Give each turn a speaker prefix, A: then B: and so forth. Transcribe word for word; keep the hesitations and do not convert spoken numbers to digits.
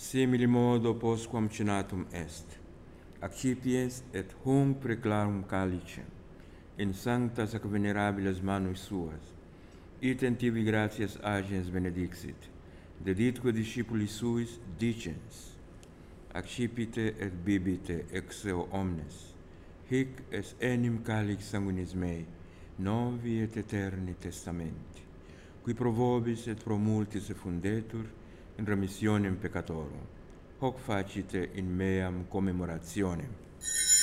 A: simili modo postquam cenatum est, accipiens et hunc preclarum calicem, in sancta sac venerabiles manus suas, item tibi gratias agens benedixit, deditque discipulis suis dicens, accipite et bibite ex eo omnes, hic es enim calix sanguinis mei, novi et eterni testamenti, qui pro vobis et pro multis effundetur in remissionem peccatorum, hoc facite in meam commemorationem.